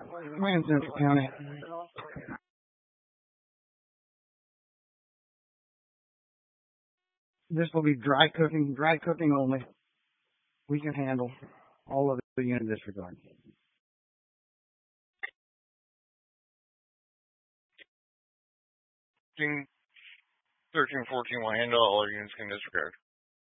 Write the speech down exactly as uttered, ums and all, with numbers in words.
We're in Central County. This will be dry cooking, dry cooking only. We can handle all of the unit disregard. thirteen, fourteen will handle all our units can disregard.